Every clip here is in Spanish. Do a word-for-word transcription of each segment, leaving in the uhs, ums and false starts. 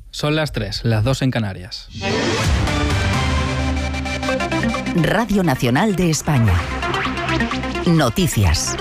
Son las tres, las dos en Canarias. Radio Nacional de España. Noticias.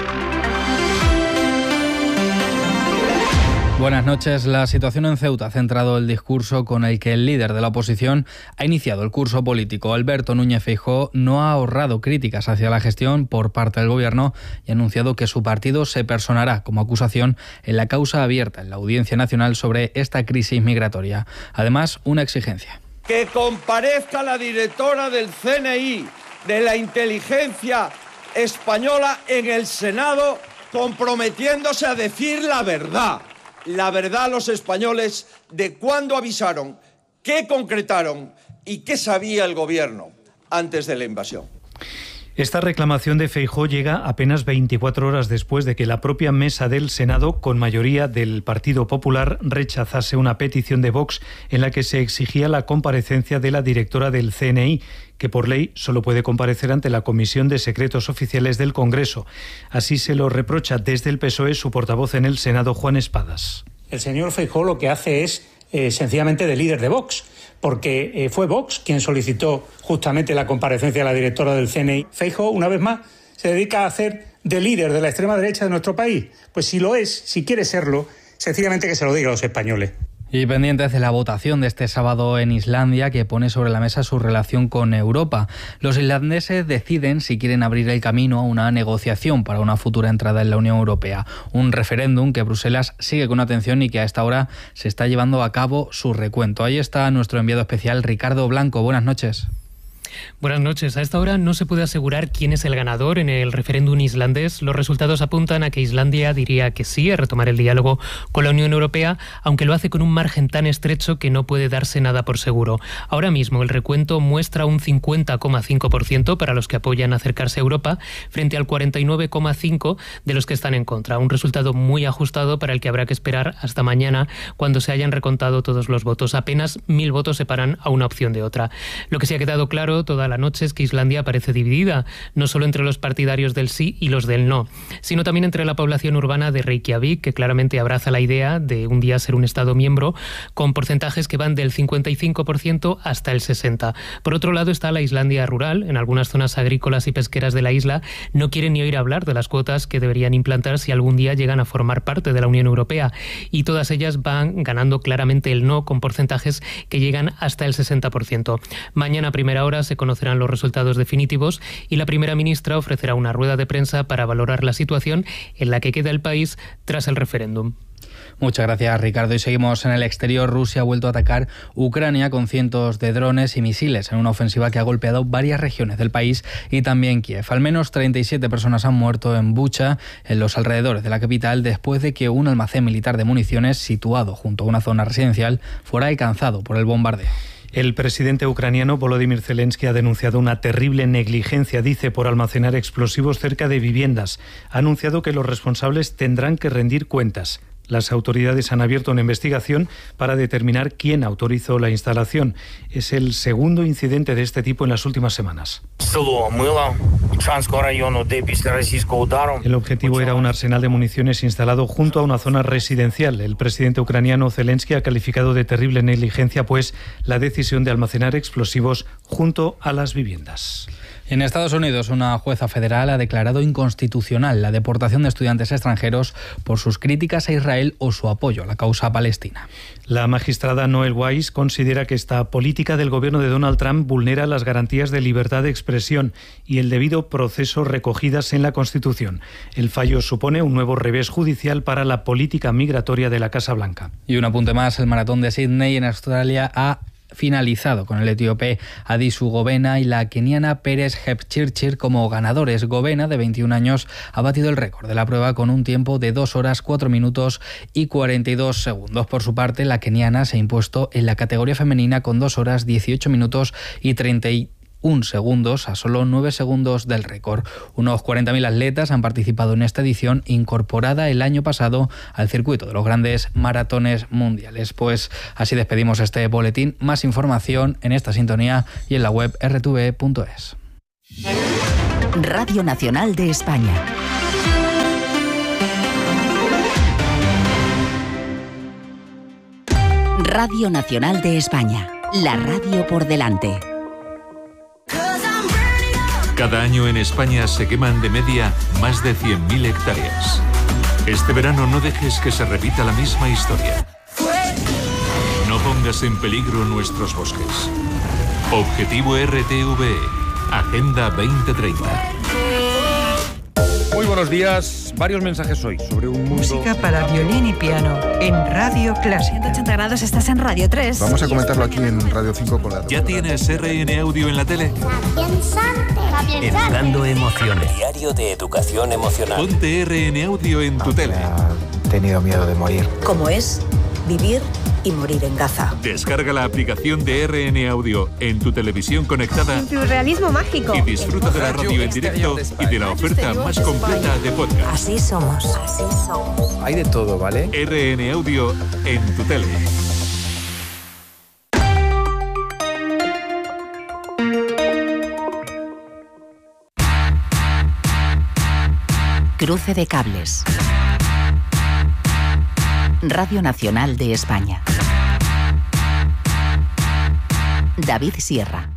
Buenas noches. La situación en Ceuta ha centrado el discurso con el que el líder de la oposición ha iniciado el curso político. Alberto Núñez Feijóo no ha ahorrado críticas hacia la gestión por parte del Gobierno y ha anunciado que su partido se personará como acusación en la causa abierta en la Audiencia Nacional sobre esta crisis migratoria. Además, una exigencia. Que comparezca la directora del C N I, de la inteligencia española, en el Senado, comprometiéndose a decir la verdad. La verdad a los españoles de cuándo avisaron, qué concretaron y qué sabía el Gobierno antes de la invasión. Esta reclamación de Feijóo llega apenas veinticuatro horas después de que la propia mesa del Senado, con mayoría del Partido Popular, rechazase una petición de Vox en la que se exigía la comparecencia de la directora del C N I, que por ley solo puede comparecer ante la Comisión de Secretos Oficiales del Congreso. Así se lo reprocha desde el P S O E su portavoz en el Senado, Juan Espadas. El señor Feijóo lo que hace es eh, sencillamente de líder de Vox, porque eh, fue Vox quien solicitó justamente la comparecencia de la directora del C N I. Feijóo, una vez más, se dedica a hacer de líder de la extrema derecha de nuestro país. Pues si lo es, si quiere serlo, sencillamente que se lo diga a los españoles. Y pendientes de la votación de este sábado en Islandia, que pone sobre la mesa su relación con Europa. Los islandeses deciden si quieren abrir el camino a una negociación para una futura entrada en la Unión Europea. Un referéndum que Bruselas sigue con atención y que a esta hora se está llevando a cabo su recuento. Ahí está nuestro enviado especial, Ricardo Blanco. Buenas noches. Buenas noches. A esta hora no se puede asegurar quién es el ganador en el referéndum islandés. Los resultados apuntan a que Islandia diría que sí a retomar el diálogo con la Unión Europea, aunque lo hace con un margen tan estrecho que no puede darse nada por seguro. Ahora mismo el recuento muestra un cincuenta coma cinco por ciento para los que apoyan acercarse a Europa, frente al cuarenta y nueve coma cinco por ciento de los que están en contra. Un resultado muy ajustado para el que habrá que esperar hasta mañana, cuando se hayan recontado todos los votos. Apenas mil votos separan a una opción de otra. Lo que sí ha quedado claro toda la noche es que Islandia parece dividida, no solo entre los partidarios del sí y los del no, sino también entre la población urbana de Reykjavik, que claramente abraza la idea de un día ser un Estado miembro, con porcentajes que van del cincuenta y cinco por ciento hasta el sesenta por ciento. Por otro lado está la Islandia rural. En algunas zonas agrícolas y pesqueras de la isla no quieren ni oír hablar de las cuotas que deberían implantar si algún día llegan a formar parte de la Unión Europea, y todas ellas van ganando claramente el no, con porcentajes que llegan hasta el sesenta por ciento. Mañana a primera hora se conocerán los resultados definitivos y la primera ministra ofrecerá una rueda de prensa para valorar la situación en la que queda el país tras el referéndum. Muchas gracias, Ricardo. Y seguimos en el exterior. Rusia ha vuelto a atacar Ucrania con cientos de drones y misiles en una ofensiva que ha golpeado varias regiones del país y también Kiev. Al menos treinta y siete personas han muerto en Bucha, en los alrededores de la capital, después de que un almacén militar de municiones situado junto a una zona residencial fuera alcanzado por el bombardeo. El presidente ucraniano Volodymyr Zelensky ha denunciado una terrible negligencia, dice, por almacenar explosivos cerca de viviendas. Ha anunciado que los responsables tendrán que rendir cuentas. Las autoridades han abierto una investigación para determinar quién autorizó la instalación. Es el segundo incidente de este tipo en las últimas semanas. El objetivo era un arsenal de municiones instalado junto a una zona residencial. El presidente ucraniano Zelensky ha calificado de terrible negligencia, pues, la decisión de almacenar explosivos junto a las viviendas. En Estados Unidos, una jueza federal ha declarado inconstitucional la deportación de estudiantes extranjeros por sus críticas a Israel o su apoyo a la causa palestina. La magistrada Noel Weiss considera que esta política del gobierno de Donald Trump vulnera las garantías de libertad de expresión y el debido proceso recogidas en la Constitución. El fallo supone un nuevo revés judicial para la política migratoria de la Casa Blanca. Y un apunte más, el maratón de Sydney en Australia ha finalizado con el etíope Adisu Gobena y la keniana Peres Jepchirchir como ganadores. Gobena, de veintiún años, ha batido el récord de la prueba con un tiempo de dos horas, cuatro minutos y cuarenta y dos segundos. Por su parte, la keniana se ha impuesto en la categoría femenina con dos horas, dieciocho minutos y treinta y un segundos, a solo nueve segundos del récord. Unos cuarenta mil atletas han participado en esta edición, incorporada el año pasado al circuito de los grandes maratones mundiales. Pues así despedimos este boletín. Más información en esta sintonía y en la web erre te ve punto es. Radio Nacional de España. Radio Nacional de España, la radio por delante. Cada año en España se queman de media más de cien mil hectáreas. Este verano no dejes que se repita la misma historia. No pongas en peligro nuestros bosques. Objetivo R T V E, Agenda veinte treinta. Muy buenos días. Varios mensajes hoy sobre un mundo... Música para violín y piano en Radio Clásica. ciento ochenta grados, estás en Radio tres. Vamos a comentarlo aquí en Radio cinco con la... ¿Ya tienes R N Audio en la tele? Educando emociones. Diario de educación emocional. Ponte R N Audio en tu tele. He tenido miedo de morir. ¿Cómo es vivir y morir en Gaza? Descarga la aplicación de R N Audio en tu televisión conectada. Surrealismo mágico. Y disfruta de la radio en directo y de la oferta más completa de podcast. Así somos, así somos. Hay de todo, ¿vale? R N Audio en tu tele. Cruce de cables. Radio Nacional de España. David Sierra.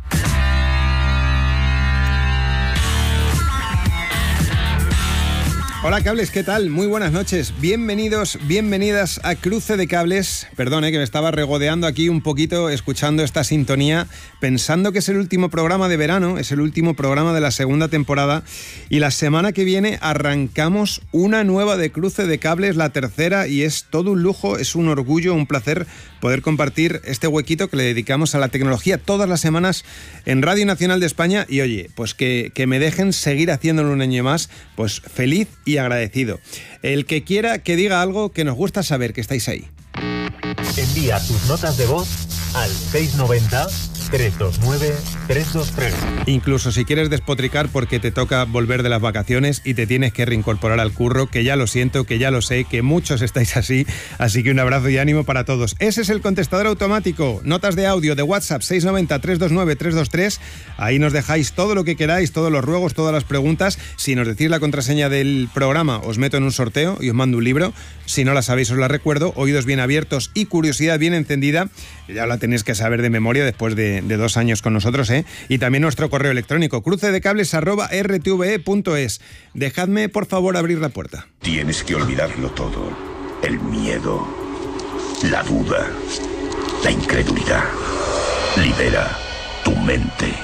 Hola cables, ¿qué tal? Muy buenas noches. Bienvenidos, bienvenidas a Cruce de Cables. Perdón, eh, que me estaba regodeando aquí un poquito escuchando esta sintonía, pensando que es el último programa de verano, es el último programa de la segunda temporada y la semana que viene arrancamos una nueva de Cruce de Cables, la tercera, y es todo un lujo, es un orgullo, un placer poder compartir este huequito que le dedicamos a la tecnología todas las semanas en Radio Nacional de España. Y oye, pues que, que me dejen seguir haciéndolo un año más, pues feliz y agradecido. El que quiera que diga algo, que nos gusta saber que estáis ahí. Envía tus notas de voz al seis noventa, trescientos veintinueve, trescientos veintitrés. Incluso si quieres despotricar porque te toca volver de las vacaciones y te tienes que reincorporar al curro, que ya lo siento, que ya lo sé, que muchos estáis así, así que un abrazo y ánimo para todos. Ese es el contestador automático, notas de audio de WhatsApp seis noventa, trescientos veintinueve, trescientos veintitrés. Ahí nos dejáis todo lo que queráis, todos los ruegos, todas las preguntas. Si nos decís la contraseña del programa, os meto en un sorteo y os mando un libro. Si no la sabéis, os la recuerdo. Oídos bien abiertos y curiosidad bien encendida. Ya la tenéis que saber de memoria después de, de dos años con nosotros, ¿eh? Y también nuestro correo electrónico, crucedecables arroba r t v e punto es. Dejadme, por favor, abrir la puerta. Tienes que olvidarlo todo. El miedo, la duda, la incredulidad. Libera tu mente.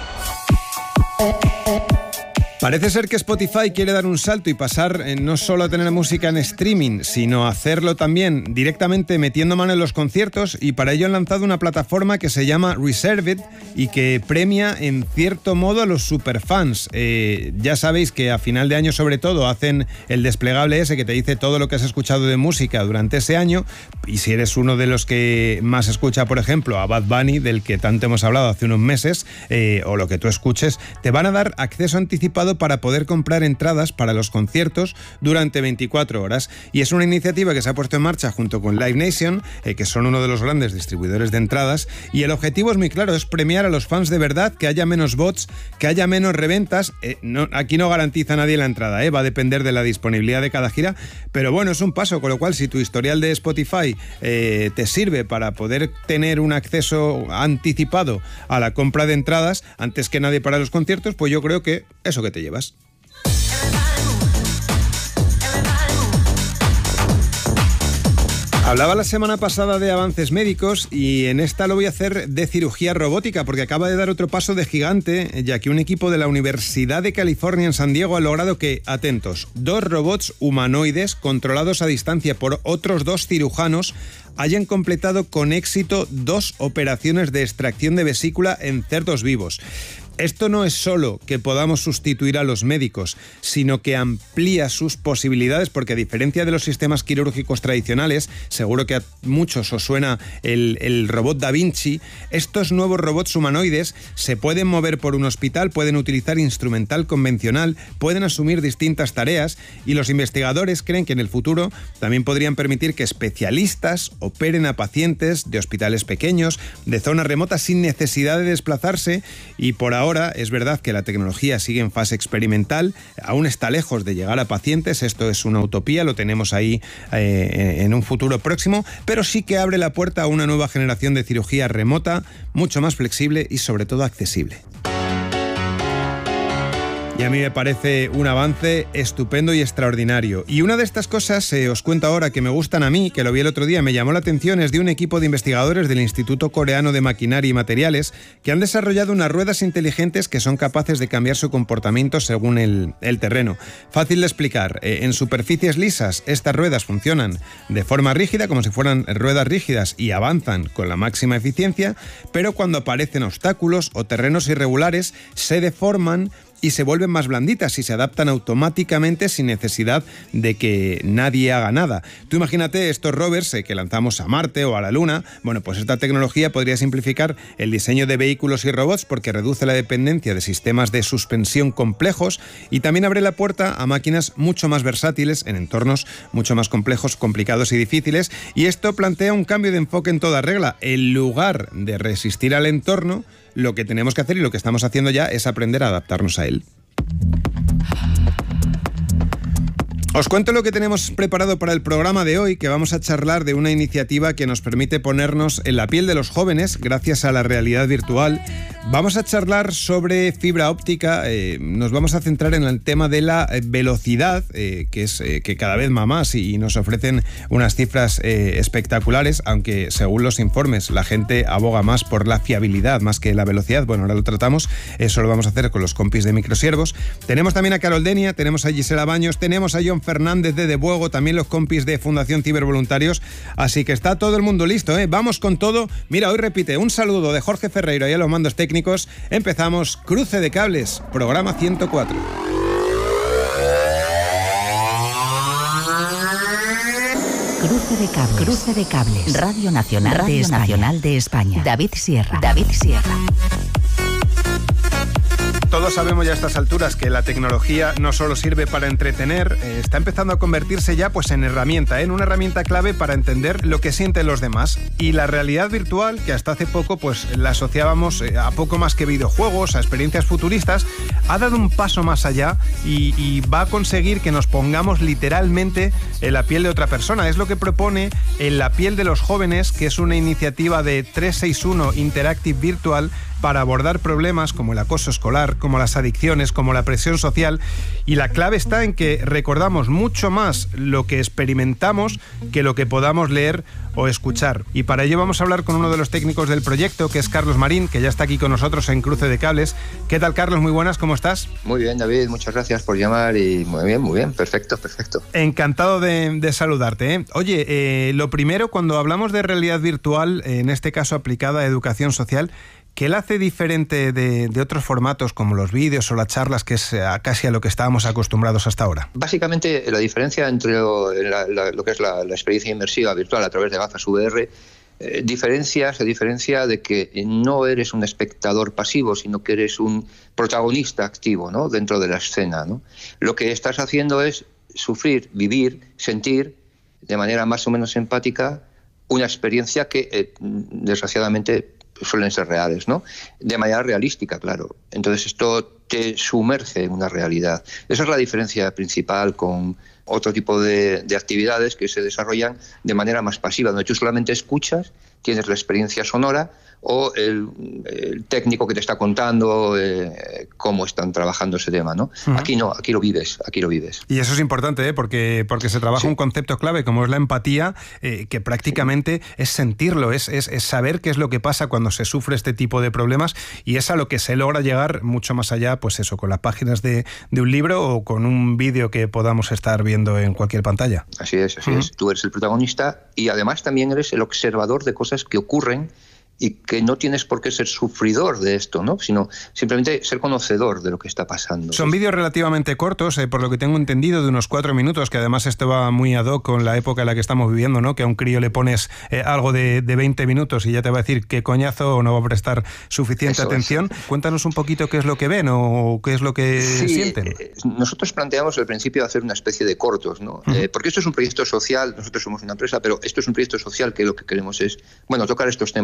Parece ser que Spotify quiere dar un salto y pasar eh, no solo a tener música en streaming, sino a hacerlo también directamente metiendo mano en los conciertos, y para ello han lanzado una plataforma que se llama Reserved y que premia en cierto modo a los superfans. Eh, ya sabéis que a final de año sobre todo hacen el desplegable ese que te dice todo lo que has escuchado de música durante ese año, y si eres uno de los que más escucha, por ejemplo, a Bad Bunny, del que tanto hemos hablado hace unos meses, eh, o lo que tú escuches, te van a dar acceso anticipado para poder comprar entradas para los conciertos durante veinticuatro horas. Y es una iniciativa que se ha puesto en marcha junto con Live Nation, eh, que son uno de los grandes distribuidores de entradas, y el objetivo es muy claro, es premiar a los fans de verdad, que haya menos bots, que haya menos reventas. Eh, no, aquí no garantiza nadie la entrada, eh, va a depender de la disponibilidad de cada gira, pero bueno, es un paso, con lo cual si tu historial de Spotify eh, te sirve para poder tener un acceso anticipado a la compra de entradas antes que nadie para los conciertos, pues yo creo que eso que te llevas. Hablaba la semana pasada de avances médicos y en esta lo voy a hacer de cirugía robótica, porque acaba de dar otro paso de gigante, ya que un equipo de la Universidad de California en San Diego ha logrado que, atentos, dos robots humanoides controlados a distancia por otros dos cirujanos hayan completado con éxito dos operaciones de extracción de vesícula en cerdos vivos. Esto no es solo que podamos sustituir a los médicos, sino que amplía sus posibilidades, porque a diferencia de los sistemas quirúrgicos tradicionales, seguro que a muchos os suena el, el robot Da Vinci, estos nuevos robots humanoides se pueden mover por un hospital, pueden utilizar instrumental convencional, pueden asumir distintas tareas, y los investigadores creen que en el futuro también podrían permitir que especialistas operen a pacientes de hospitales pequeños, de zonas remotas, sin necesidad de desplazarse, y por ahora ahora. Es verdad que la tecnología sigue en fase experimental, aún está lejos de llegar a pacientes, esto es una utopía, lo tenemos ahí eh, en un futuro próximo, pero sí que abre la puerta a una nueva generación de cirugía remota, mucho más flexible y sobre todo accesible. Y a mí me parece un avance estupendo y extraordinario. Y una de estas cosas, eh, os cuento ahora, que me gustan a mí, que lo vi el otro día, me llamó la atención, es de un equipo de investigadores del Instituto Coreano de Maquinaria y Materiales que han desarrollado unas ruedas inteligentes que son capaces de cambiar su comportamiento según el, el terreno. Fácil de explicar. Eh, en superficies lisas, estas ruedas funcionan de forma rígida, como si fueran ruedas rígidas, y avanzan con la máxima eficiencia, pero cuando aparecen obstáculos o terrenos irregulares, se deforman y se vuelven más blanditas y se adaptan automáticamente sin necesidad de que nadie haga nada. Tú imagínate estos rovers eh, que lanzamos a Marte o a la Luna. Bueno, pues esta tecnología podría simplificar el diseño de vehículos y robots porque reduce la dependencia de sistemas de suspensión complejos y también abre la puerta a máquinas mucho más versátiles en entornos mucho más complejos, complicados y difíciles. Y esto plantea un cambio de enfoque en toda regla. En lugar de resistir al entorno, lo que tenemos que hacer y lo que estamos haciendo ya es aprender a adaptarnos a él. Os cuento lo que tenemos preparado para el programa de hoy, que vamos a charlar de una iniciativa que nos permite ponernos en la piel de los jóvenes gracias a la realidad virtual. Vamos a charlar sobre fibra óptica, eh, nos vamos a centrar en el tema de la velocidad, eh, que es eh, que cada vez va más y nos ofrecen unas cifras eh, espectaculares, aunque según los informes la gente aboga más por la fiabilidad más que la velocidad. Bueno, ahora lo tratamos, eso lo vamos a hacer con los compis de Microsiervos. Tenemos también a Carol Denia, tenemos a Gisela Baños, tenemos a John Fernández de De Buego, también los compis de Fundación Cibervoluntarios, así que está todo el mundo listo, ¿eh? Vamos con todo. Mira, hoy repite, un saludo de Jorge Ferreiro y a los mandos técnicos. Empezamos Cruce de Cables, programa ciento cuatro. Cruce de Cables. Cruce de Cables. Radio Nacional, Radio de España. Nacional de España. David Sierra. David Sierra. Todos sabemos ya a estas alturas que la tecnología no solo sirve para entretener, eh, está empezando a convertirse ya pues en herramienta, ¿eh? en una herramienta clave para entender lo que sienten los demás. Y la realidad virtual, que hasta hace poco pues la asociábamos eh, a poco más que videojuegos, a experiencias futuristas, ha dado un paso más allá y, y va a conseguir que nos pongamos literalmente en la piel de otra persona. Es lo que propone En la piel de los jóvenes, que es una iniciativa de trescientos sesenta y uno Interactive Virtual para abordar problemas como el acoso escolar, como las adicciones, como la presión social. Y la clave está en que recordamos mucho más lo que experimentamos que lo que podamos leer o escuchar. Y para ello vamos a hablar con uno de los técnicos del proyecto, que es Carlos Marín, que ya está aquí con nosotros en Cruce de Cables. ¿Qué tal, Carlos? Muy buenas, ¿cómo estás? Muy bien, David, muchas gracias por llamar y muy bien, muy bien, perfecto, perfecto. Encantado de, de saludarte, ¿eh? Oye, eh, lo primero, cuando hablamos de realidad virtual, en este caso aplicada a educación social, ¿qué la hace diferente de, de otros formatos como los vídeos o las charlas, que es a casi a lo que estábamos acostumbrados hasta ahora? Básicamente, la diferencia entre lo, la, la, lo que es la, la experiencia inmersiva virtual a través de gafas V R, eh, diferencia, se diferencia de que no eres un espectador pasivo, sino que eres un protagonista activo, ¿no?, dentro de la escena, ¿no? Lo que estás haciendo es sufrir, vivir, sentir de manera más o menos empática una experiencia que, eh, desgraciadamente, suelen ser reales, ¿no? De manera realística, claro. Entonces esto te sumerge en una realidad. Esa es la diferencia principal con otro tipo de, de actividades que se desarrollan de manera más pasiva, donde tú solamente escuchas, tienes la experiencia sonora o el, el técnico que te está contando eh, cómo están trabajando ese tema, ¿no? Uh-huh. Aquí no, aquí lo vives, aquí lo vives. Y eso es importante, ¿eh? porque, porque se trabaja sí. un concepto clave como es la empatía, eh, que prácticamente sí. es sentirlo, es, es, es saber qué es lo que pasa cuando se sufre este tipo de problemas, y es a lo que se logra llegar mucho más allá, pues eso, con las páginas de, de un libro o con un vídeo que podamos estar viendo en cualquier pantalla. Así es, así uh-huh. es. Tú eres el protagonista y además también eres el observador de cosas que ocurren y que no tienes por qué ser sufridor de esto, ¿no?, sino simplemente ser conocedor de lo que está pasando. Son vídeos relativamente cortos, eh, por lo que tengo entendido, de unos cuatro minutos, que además esto va muy ad hoc con la época en la que estamos viviendo, ¿no?, que a un crío le pones eh, algo de, de veinte minutos y ya te va a decir qué coñazo o no va a prestar suficiente Eso atención. Es. Cuéntanos un poquito qué es lo que ven o qué es lo que sí, sienten. Eh, nosotros planteamos al principio hacer una especie de cortos, ¿no? Uh-huh. Eh, porque esto es un proyecto social, nosotros somos una empresa, pero esto es un proyecto social que lo que queremos es, bueno, tocar estos temas tan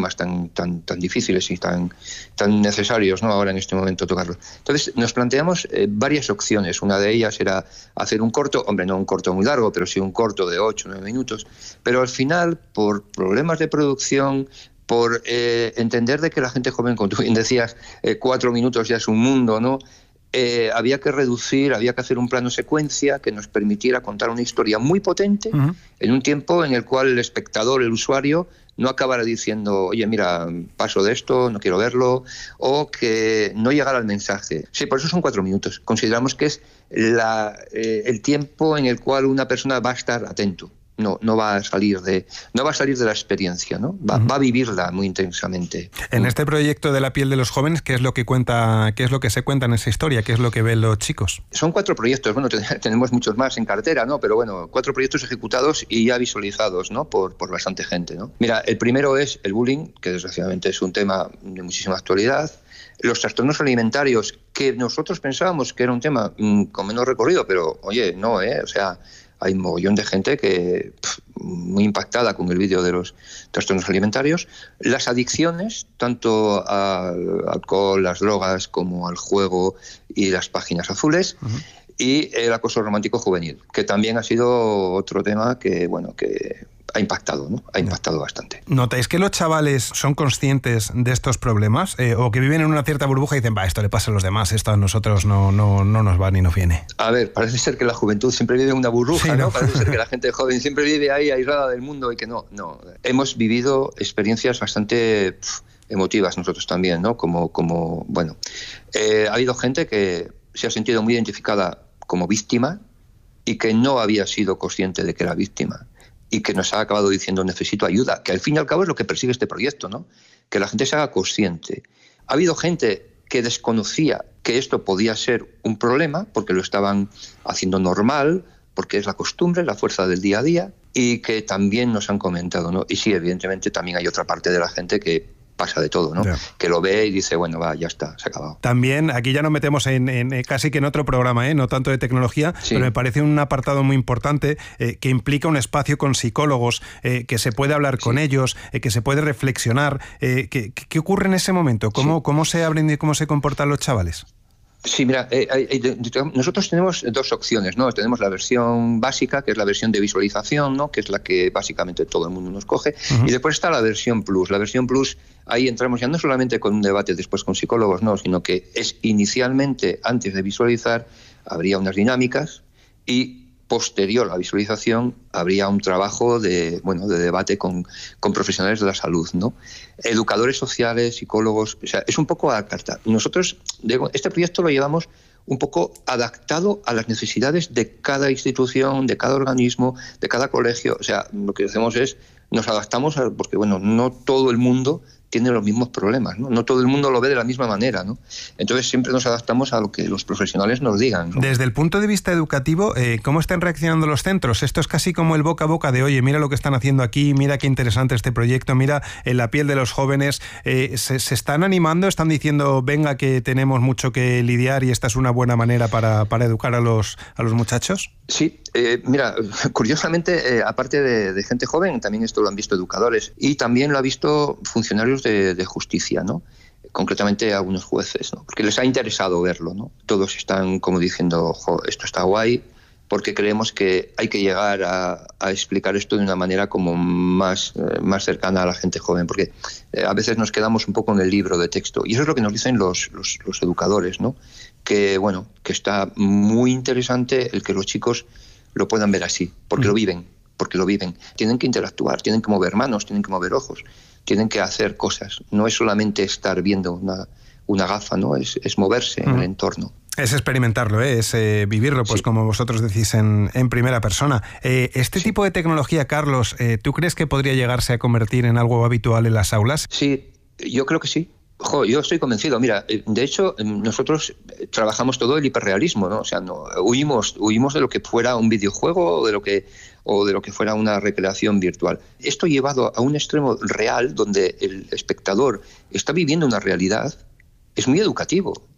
tan, tan, tan difíciles y tan, tan necesarios, ¿no?, ahora en este momento tocarlos. Entonces nos planteamos eh, varias opciones. Una de ellas era hacer un corto, hombre, no un corto muy largo, pero sí un corto de ocho o nueve minutos, pero al final, por problemas de producción, por eh, entender de que la gente joven, como tú bien decías, eh, cuatro minutos ya es un mundo, ¿no?, Eh, había que reducir, había que hacer un plano secuencia que nos permitiera contar una historia muy potente uh-huh. en un tiempo en el cual el espectador, el usuario, no acabara diciendo, oye, mira, paso de esto, no quiero verlo, o que no llegara el mensaje. Sí, por eso son cuatro minutos. Consideramos que es la, eh, el tiempo en el cual una persona va a estar atento. No, no va a salir de, no va a salir de la experiencia, ¿no? Va, uh-huh. va a vivirla muy intensamente. En este proyecto de La piel de los jóvenes, ¿qué es lo que cuenta, qué es lo que se cuenta en esa historia? ¿Qué es lo que ven los chicos? Son cuatro proyectos, bueno, tenemos muchos más en cartera, ¿no? Pero bueno, cuatro proyectos ejecutados y ya visualizados, ¿no? Por, por bastante gente, ¿no? Mira, el primero es el bullying, que desgraciadamente es un tema de muchísima actualidad. Los trastornos alimentarios, que nosotros pensábamos que era un tema mmm, con menos recorrido, pero oye, no, ¿eh? O sea, hay un mogollón de gente que pff, muy impactada con el vídeo de los trastornos alimentarios. Las adicciones, tanto al alcohol, las drogas, como al juego y las páginas azules. Uh-huh. Y el acoso romántico juvenil, que también ha sido otro tema que, bueno, que ha impactado, ¿no? Ha impactado bastante. ¿Notáis que los chavales son conscientes de estos problemas? Eh, ¿O que viven en una cierta burbuja y dicen, va, esto le pasa a los demás, esto a nosotros no, no, no nos va ni nos viene? A ver, parece ser que la juventud siempre vive en una burbuja, sí, ¿no? ¿no? Parece ser que la gente joven siempre vive ahí aislada del mundo y que no, no. Hemos vivido experiencias bastante pff, emotivas nosotros también, ¿no? Como, como bueno, eh, ha habido gente que se ha sentido muy identificada como víctima y que no había sido consciente de que era víctima y que nos ha acabado diciendo necesito ayuda, que al fin y al cabo es lo que persigue este proyecto, ¿no? Que la gente se haga consciente. Ha habido gente que desconocía que esto podía ser un problema porque lo estaban haciendo normal, porque es la costumbre, la fuerza del día a día, y que también nos han comentado, ¿no? Y sí, evidentemente también hay otra parte de la gente que pasa de todo, ¿no? Yeah. Que lo ve y dice, bueno, va, ya está, se ha acabado. También, aquí ya nos metemos en, en casi que en otro programa, ¿eh? No tanto de tecnología, sí. Pero me parece un apartado muy importante eh, que implica un espacio con psicólogos, eh, que se puede hablar sí. con ellos, eh, que se puede reflexionar. Eh, ¿qué, ¿Qué ocurre en ese momento? ¿Cómo, sí. cómo se abren y cómo se comportan los chavales? Sí, mira, eh, eh, nosotros tenemos dos opciones, ¿no? Tenemos la versión básica, que es la versión de visualización, ¿no? Que es la que básicamente todo el mundo nos coge, uh-huh. y después está la versión plus. La versión plus, ahí entramos ya no solamente con un debate después con psicólogos, no, sino que es inicialmente, antes de visualizar, habría unas dinámicas y posterior a la visualización habría un trabajo de, bueno, de debate con, con profesionales de la salud, ¿no? Educadores sociales, psicólogos, o sea, es un poco a la carta. Nosotros, este proyecto lo llevamos un poco adaptado a las necesidades de cada institución, de cada organismo, de cada colegio. O sea, lo que hacemos es, nos adaptamos a, porque, bueno, no todo el mundo tiene los mismos problemas, ¿no? No todo el mundo lo ve de la misma manera, ¿no? Entonces siempre nos adaptamos a lo que los profesionales nos digan, ¿no? Desde el punto de vista educativo, eh, ¿cómo están reaccionando los centros? Esto es casi como el boca a boca de, oye, mira lo que están haciendo aquí, mira qué interesante este proyecto, mira en la piel de los jóvenes. Eh, se, ¿Se están animando? ¿Están diciendo, venga, que tenemos mucho que lidiar y esta es una buena manera para, para educar a los, a los muchachos? Sí, eh, mira, curiosamente, eh, aparte de, de gente joven, también esto lo han visto educadores y también lo han visto funcionarios de, de justicia, ¿no? Concretamente algunos jueces, ¿no? Porque les ha interesado verlo, ¿no? Todos están como diciendo, jo, esto está guay, porque creemos que hay que llegar a, a explicar esto de una manera como más, eh, más cercana a la gente joven, porque eh, a veces nos quedamos un poco en el libro de texto, y eso es lo que nos dicen los, los, los educadores, ¿no? Que, bueno, que está muy interesante el que los chicos lo puedan ver así, porque mm. lo viven, porque lo viven. Tienen que interactuar, tienen que mover manos, tienen que mover ojos, tienen que hacer cosas. No es solamente estar viendo una, una gafa, ¿no? Es, es moverse mm. en el entorno. Es experimentarlo, ¿eh? Es eh, vivirlo, pues sí. Como vosotros decís en, en primera persona. Eh, este sí. tipo de tecnología, Carlos, eh, ¿tú crees que podría llegarse a convertir en algo habitual en las aulas? Sí, yo creo que sí. Jo, yo estoy convencido. Mira, de hecho, nosotros trabajamos todo el hiperrealismo, ¿no? O sea, no, huimos, huimos de lo que fuera un videojuego o de lo que o de lo que fuera una recreación virtual. Esto llevado a un extremo real, donde el espectador está viviendo una realidad, es muy educativo.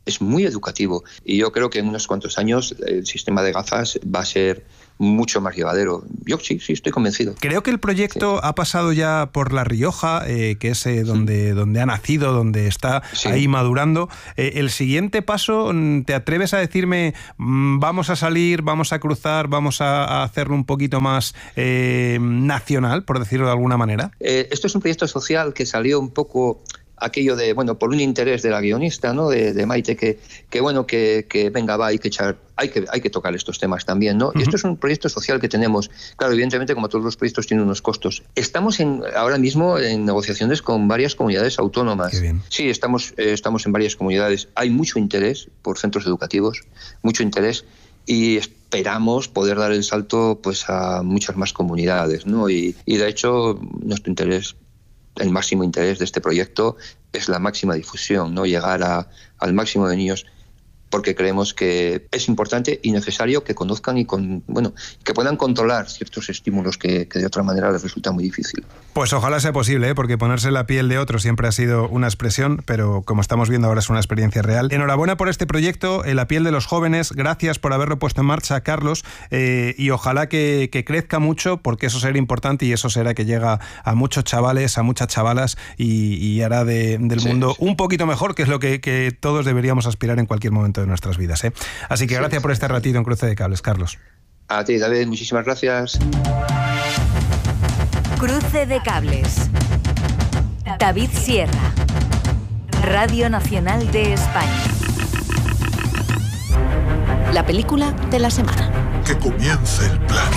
es muy educativo. Y yo creo que en unos cuantos años el sistema de gafas va a ser mucho más llevadero. Yo sí, sí, estoy convencido. Creo que el proyecto sí. ha pasado ya por La Rioja, eh, que es eh, donde, sí. donde ha nacido, donde está sí. ahí madurando. Eh, el siguiente paso, ¿te atreves a decirme, vamos a salir, vamos a cruzar, vamos a, a hacerlo un poquito más eh, nacional, por decirlo de alguna manera? Eh, esto es un proyecto social que salió un poco... aquello de, bueno, por un interés de la guionista, ¿no? De, de Maite, que, que bueno, que, que venga, va, hay que echar, hay que, hay que tocar estos temas también, ¿no? Uh-huh. Y esto es un proyecto social que tenemos. Claro, evidentemente, como todos los proyectos, tienen unos costos. Estamos en, ahora mismo en negociaciones con varias comunidades autónomas. Qué bien. Sí, estamos, eh, estamos en varias comunidades. Hay mucho interés por centros educativos, mucho interés, y esperamos poder dar el salto, pues, a muchas más comunidades, ¿no? Y, y de hecho, nuestro interés, el máximo interés de este proyecto es la máxima difusión, ¿no? Llegar a, al máximo de niños, porque creemos que es importante y necesario que conozcan y con, bueno, que puedan controlar ciertos estímulos que, que de otra manera les resulta muy difícil. Pues ojalá sea posible, ¿eh? Porque ponerse la piel de otro siempre ha sido una expresión, pero como estamos viendo ahora es una experiencia real. Enhorabuena por este proyecto, en la piel de los jóvenes. Gracias por haberlo puesto en marcha, Carlos, eh, y ojalá que, que crezca mucho, porque eso será importante y eso será que llega a muchos chavales, a muchas chavalas y, y hará de, del sí, mundo sí. un poquito mejor, que es lo que, que todos deberíamos aspirar en cualquier momento de nuestras vidas, ¿eh? Así que gracias por este ratito en Cruce de Cables, Carlos. A ti, David, muchísimas gracias. Cruce de Cables. David Sierra, Radio Nacional de España. La película de la semana. Que comience el plan.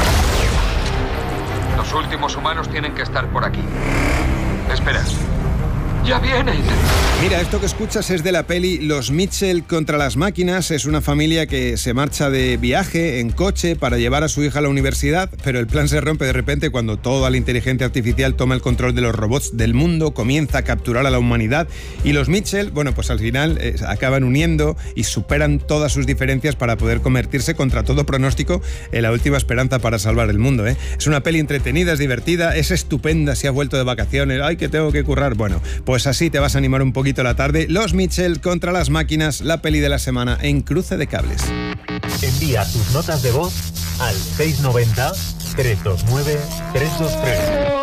Los últimos humanos tienen que estar por aquí. Espera. ¡Ya vienen! Mira, esto que escuchas es de la peli Los Mitchell contra las máquinas. Es una familia que se marcha de viaje en coche para llevar a su hija a la universidad, pero el plan se rompe de repente cuando toda la inteligencia artificial toma el control de los robots del mundo, comienza a capturar a la humanidad y los Mitchell, bueno, pues al final eh, acaban uniendo y superan todas sus diferencias para poder convertirse contra todo pronóstico en la última esperanza para salvar el mundo, ¿eh? Es una peli entretenida, es divertida, es estupenda si has vuelto de vacaciones, ¡ay, que tengo que currar! Bueno, pues así te vas a animar un poquito la tarde. Los Mitchell contra las máquinas, la peli de la semana en Cruce de Cables. Envía tus notas de voz al seis nueve cero, tres dos nueve, tres dos tres.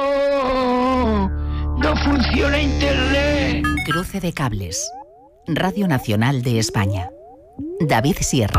¡Oh! ¡No funciona Internet! Cruce de Cables. Radio Nacional de España. David Sierra.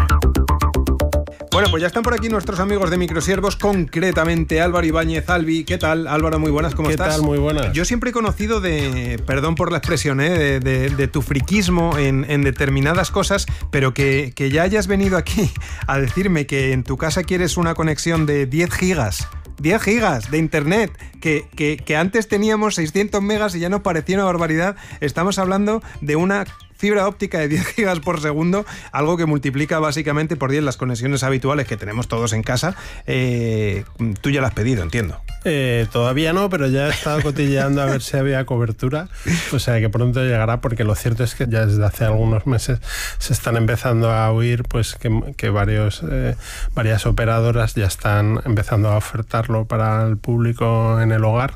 Bueno, pues ya están por aquí nuestros amigos de Microsiervos, concretamente Álvaro Ibáñez. Albi, ¿qué tal? Álvaro, muy buenas, ¿cómo ¿Qué estás? ¿Qué tal? Muy buenas. Yo siempre he conocido de, perdón por la expresión, ¿eh? de, de, de tu friquismo en, en determinadas cosas, pero que, que ya hayas venido aquí a decirme que en tu casa quieres una conexión de diez gigas. diez gigas de internet, que, que, que antes teníamos seiscientos megas y ya nos parecía una barbaridad. Estamos hablando de una fibra óptica de diez gigas por segundo, algo que multiplica básicamente por diez las conexiones habituales que tenemos todos en casa. Eh, tú ya lo has pedido, entiendo. Eh, todavía no, pero ya he estado cotilleando a ver si había cobertura, o sea que pronto llegará, porque lo cierto es que ya desde hace algunos meses se están empezando a oír pues que, que varios, eh, varias operadoras ya están empezando a ofertarlo para el público en el hogar.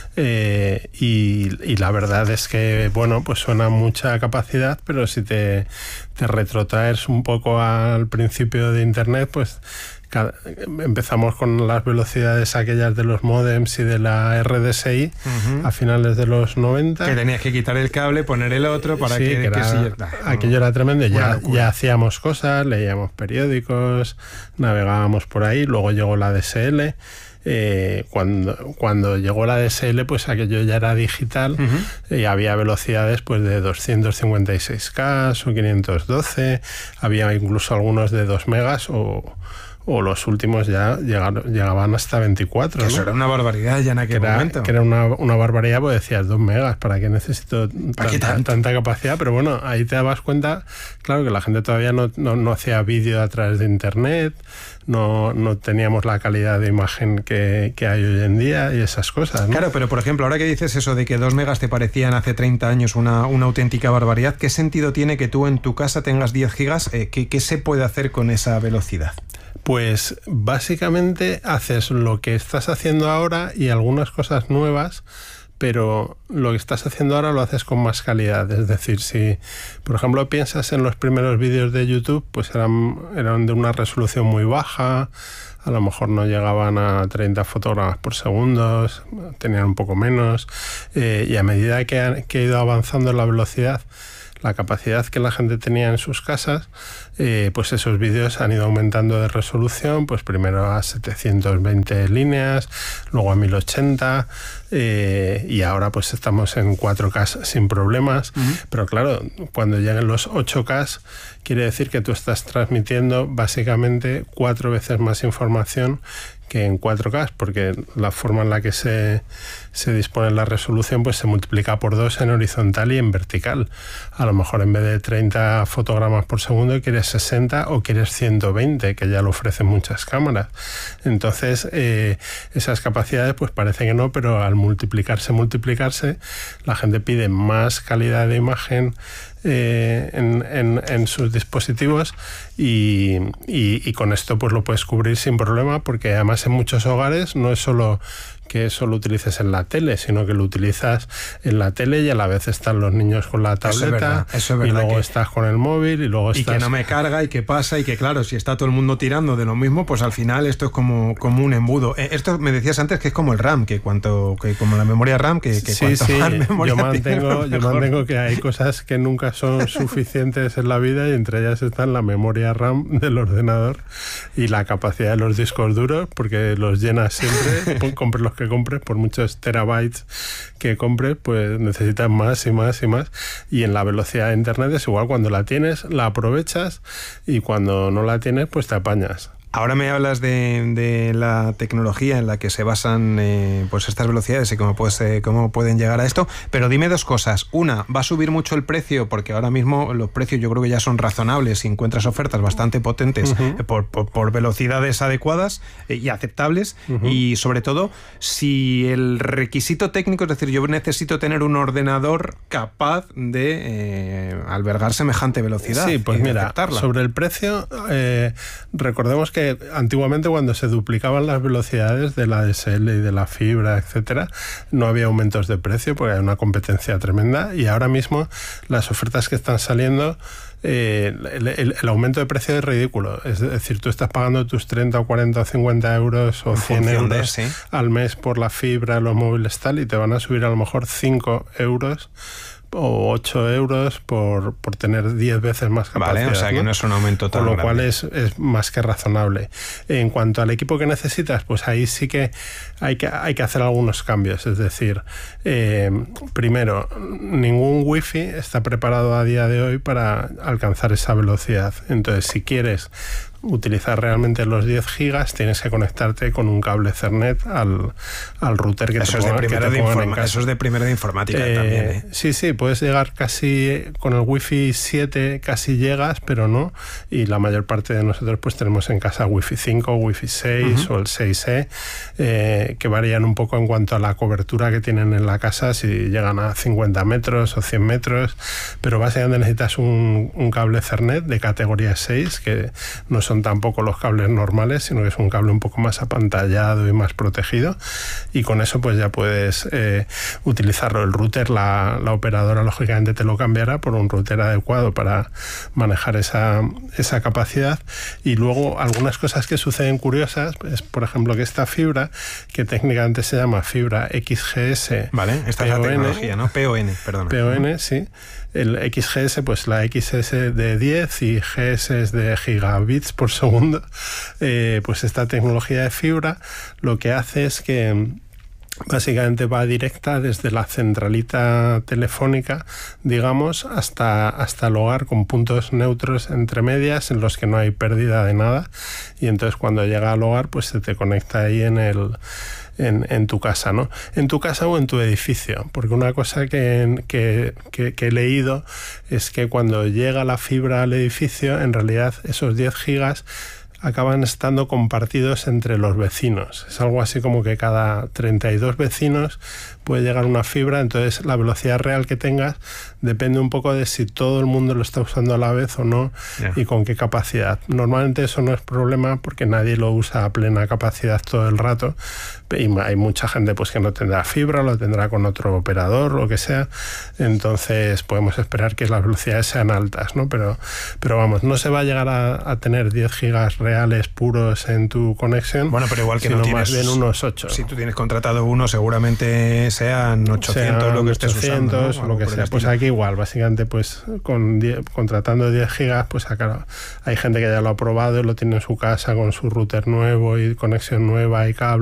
Eh, y, y la verdad es que, bueno, pues suena mucha capacidad, pero si te, te retrotraes un poco al principio de Internet, pues cada, empezamos con las velocidades aquellas de los módems y de la R D S I uh-huh. a finales de los noventa. Que tenías que quitar el cable, poner el otro para sí, que... que, era, que sí, aquello era tremendo. Ya, ya hacíamos cosas, leíamos periódicos, navegábamos por ahí, luego llegó la D S L. Eh, cuando, cuando llegó la D S L, pues aquello ya era digital uh-huh. y había velocidades pues de doscientos cincuenta y seis K o quinientos doce, había incluso algunos de dos megas o, o los últimos ya llegaron, llegaban hasta veinticuatro. Eso, ¿no? Era una barbaridad ya en aquel que era, momento. Que era una, una barbaridad, pues decías dos megas, ¿para qué necesito ¿Para qué tanta, tanta capacidad? Pero bueno, ahí te dabas cuenta, claro, que la gente todavía no, no, no hacía vídeo a través de Internet, no, no teníamos la calidad de imagen que, que hay hoy en día y esas cosas, ¿no? Claro, pero por ejemplo, ahora que dices eso de que dos megas te parecían hace treinta años una, una auténtica barbaridad, ¿qué sentido tiene que tú en tu casa tengas diez gigas? Eh, ¿qué, ¿Qué se puede hacer con esa velocidad? Pues básicamente haces lo que estás haciendo ahora y algunas cosas nuevas, pero lo que estás haciendo ahora lo haces con más calidad. Es decir, si por ejemplo piensas en los primeros vídeos de YouTube, pues eran, eran de una resolución muy baja, a lo mejor no llegaban a treinta fotogramas por segundo, tenían un poco menos, eh, y a medida que ha, que ha ido avanzando la velocidad, la capacidad que la gente tenía en sus casas, eh, pues esos vídeos han ido aumentando de resolución, pues primero a setecientos veinte líneas, luego a mil ochenta, eh, y ahora pues estamos en cuatro K sin problemas. Uh-huh. Pero claro, cuando lleguen los ocho K, quiere decir que tú estás transmitiendo básicamente cuatro veces más información que en cuatro K, porque la forma en la que se, se dispone la resolución pues se multiplica por dos en horizontal y en vertical. A lo mejor en vez de treinta fotogramas por segundo quieres sesenta o quieres ciento veinte, que ya lo ofrecen muchas cámaras. Entonces eh, esas capacidades pues parece que no, pero al multiplicarse, multiplicarse, la gente pide más calidad de imagen Eh, en, en, en sus dispositivos y, y, y con esto pues lo puedes cubrir sin problema, porque además en muchos hogares no es solo que eso lo utilices en la tele, sino que lo utilizas en la tele y a la vez están los niños con la tableta, eso es verdad, eso es verdad, y luego que, estás con el móvil y luego y estás... Y que no me carga y que pasa y que claro, si está todo el mundo tirando de lo mismo, pues al final esto es como, como un embudo. Esto me decías antes que es como el RAM, que cuanto que como la memoria RAM, que, que sí, cuanto sí, más memoria yo mantengo, tiene, yo mantengo que hay cosas que nunca son suficientes en la vida y entre ellas están la memoria RAM del ordenador y la capacidad de los discos duros, porque los llenas siempre, compres los que compres, por mucho terabytes que compres, pues necesitas más y más y más, y en la velocidad de internet es igual, cuando la tienes la aprovechas y cuando no la tienes pues te apañas. Ahora me hablas de, de la tecnología en la que se basan eh, pues estas velocidades y cómo, pues, eh, cómo pueden llegar a esto, pero dime dos cosas. Una, ¿va a subir mucho el precio? Porque ahora mismo los precios yo creo que ya son razonables y encuentras ofertas bastante potentes uh-huh. eh, por, por, por velocidades adecuadas eh, y aceptables. Uh-huh. Y sobre todo, si el requisito técnico, es decir, yo necesito tener un ordenador capaz de eh, albergar semejante velocidad. Sí, pues mira, aceptarla. Sobre el precio, eh, recordemos que que antiguamente cuando se duplicaban las velocidades de la A D S L y de la fibra, etcétera, no había aumentos de precio porque hay una competencia tremenda, y ahora mismo las ofertas que están saliendo, eh, el, el, el aumento de precio es ridículo. Es decir, tú estás pagando tus treinta o cuarenta o cincuenta euros o cien euros de, ¿sí? al mes por la fibra, los móviles tal, y te van a subir a lo mejor cinco euros o ocho euros por, por tener diez veces más capacidad. Vale, o sea, ¿no? Que no es un aumento tan grande. Con lo grande. cual es, es más que razonable. En cuanto al equipo que necesitas, pues ahí sí que hay que, hay que hacer algunos cambios. Es decir, eh, primero, ningún wifi está preparado a día de hoy para alcanzar esa velocidad. Entonces, si quieres utilizar realmente los diez gigas, tienes que conectarte con un cable Ethernet al, al router que eso te es pongan, de primero que te de pongan informa- en casa. Eso es de primero de informática eh, también. ¿eh? Sí, sí, puedes llegar casi con el Wi-Fi siete, casi llegas, pero no. Y la mayor parte de nosotros pues tenemos en casa Wi-Fi cinco, Wi-Fi seis uh-huh. o el seis E, eh, que varían un poco en cuanto a la cobertura que tienen en la casa, si llegan a cincuenta metros o cien metros, pero básicamente necesitas un, un cable Ethernet de categoría seis, que no son tampoco los cables normales, sino que es un cable un poco más apantallado y más protegido, y con eso pues ya puedes eh, utilizarlo. El router, la, la operadora lógicamente te lo cambiará por un router adecuado para manejar esa, esa capacidad. Y luego algunas cosas que suceden curiosas es, por ejemplo, que esta fibra, que técnicamente se llama fibra X G S, vale, esta es la tecnología, ¿no? P O N, perdón. P O N, sí. El X G S, pues la X S de diez y G S es de gigabits por segundo. Eh, pues esta tecnología de fibra lo que hace es que básicamente va directa desde la centralita telefónica, digamos, hasta, hasta el hogar, con puntos neutros entre medias en los que no hay pérdida de nada, y entonces cuando llega al hogar pues se te conecta ahí en el En, en tu casa, ¿no? En tu casa o en tu edificio, porque una cosa que, que, que, que he leído es que cuando llega la fibra al edificio, en realidad esos diez gigas acaban estando compartidos entre los vecinos. Es algo así como que cada treinta y dos vecinos puede llegar una fibra, entonces la velocidad real que tengas depende un poco de si todo el mundo lo está usando a la vez o no, yeah. y con qué capacidad. Normalmente eso no es problema porque nadie lo usa a plena capacidad todo el rato, y hay mucha gente pues que no tendrá fibra, lo tendrá con otro operador, lo que sea, entonces podemos esperar que las velocidades sean altas, ¿no? Pero, pero vamos, no se va a llegar a, a tener diez gigas reales puros en tu conexión, bueno, pero igual que sino no tienes, más bien unos ocho. Si tú tienes contratado uno, seguramente sean ochocientos sean lo que estés ochocientos, usando, ¿no? O lo que sea. Pues aquí igual, básicamente, pues con diez, contratando diez gigas, pues claro, hay gente que ya lo ha probado y lo tiene en su casa con su router nuevo y conexión nueva y cable.